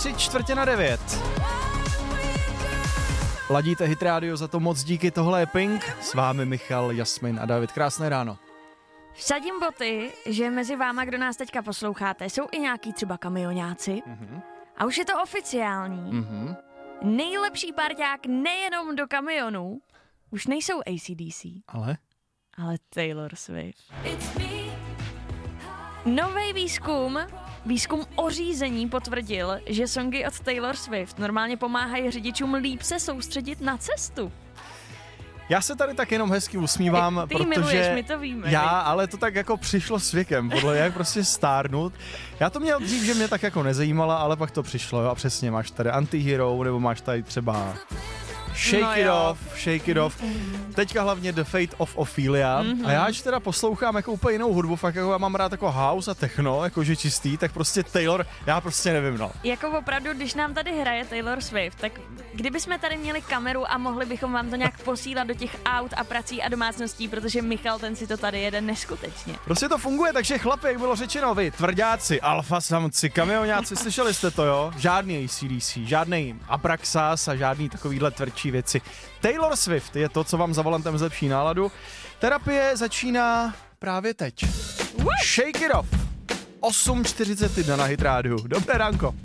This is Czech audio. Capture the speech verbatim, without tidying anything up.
tři čtvrtě na devět. Ladíte Hit Radio, za to moc díky, tohle je Pink. S vámi Michal, Jasmin a David. Krásné ráno. Vsadím boty, že mezi váma, kdo nás teďka posloucháte, jsou i nějaký třeba kamionáci. Mm-hmm. A už je to oficiální. Mm-hmm. Nejlepší parťák nejenom do kamionů už nejsou A C D C. Ale? Ale Taylor Swift. Nový výzkum, výzkum o řízení potvrdil, že songy od Taylor Swift normálně pomáhají řidičům líp se soustředit na cestu. Já se tady tak jenom hezky usmívám, Ty protože miluješ, my to víme. já, ale to tak jako přišlo s věkem, podle jak prostě stárnout. Já to měl dřív, že mě tak jako nezajímala, ale pak to přišlo, jo, a přesně máš tady Antihero, nebo máš tady třeba Shake No It jo. Off, Shake It Off, teďka hlavně The Fate of Ophelia. Mm-hmm. A já, když teda poslouchám jako úplně jinou hudbu, fakt jako já mám rád jako house a techno, jakože čistý, tak prostě Taylor, já prostě nevím, no. Jako opravdu, když nám tady hraje Taylor Swift, tak kdybychom tady měli kameru a mohli bychom vám to nějak posílat do těch aut a prací a domácností, protože Michal ten si to tady jede neskutečně. Prostě to funguje, takže chlapi, jak bylo řečeno, vy tvrdáci, alfa samci, kamionáci, slyšeli jste to, jo? Žádný A C D C, žádný Abraxas a žádný takovýhle tvrdší věci. Taylor Swift je to, co vám za volantem zlepší náladu. Terapie začíná právě teď. Shake It Off. osm čtyřicet jedna na Hit Rádiu. Dobré ránko.